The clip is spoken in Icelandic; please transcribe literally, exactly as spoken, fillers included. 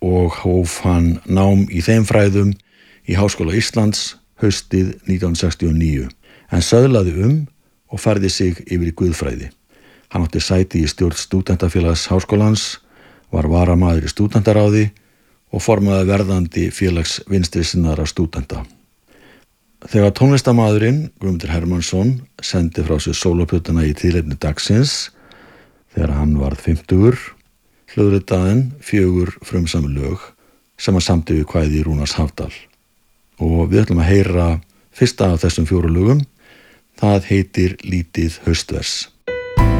og hóf hann nám í þeim fræðum í Háskóla Íslands haustið nítján hundruð sextíu og níu, en söðlaði um og færði sig yfir í guðfræði. Hann átti sæti í stjórn Stúdentafélags Háskólans, var varamaður í stúdentaráði og formaði verðandi félags vinstrisinnaðra stúdenta. Þegar tónlistarmaðurinn Guðmundur Hermannsson sendi frá sér sólóplötuna í tilefni dagsins, þegar hann varð fimmtugur, hljóðritaði hann fjögur frumsami lög sem hann samdi við kvæði Rúnars Hafdal. Og við ætlum að heyra fyrsta af þessum fjóru lögum. Það heitir Lítið haustvers.